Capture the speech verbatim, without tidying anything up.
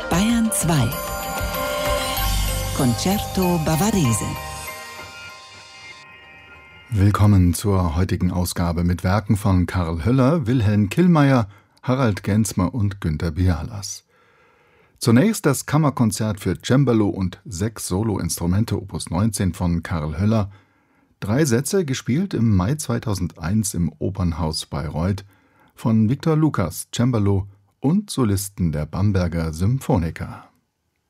Bayern zwei. Concerto Bavarese. Willkommen zur heutigen Ausgabe mit Werken von Karl Höller, Wilhelm Killmayr, Harald Gensmer und Günter Bialas. Zunächst das Kammerkonzert für Cembalo und sechs Soloinstrumente Opus neunzehn von Karl Höller. Drei Sätze, gespielt im Mai zweitausendeins im Opernhaus Bayreuth von Viktor Lukas, Cembalo und Solisten der Bamberger Symphoniker.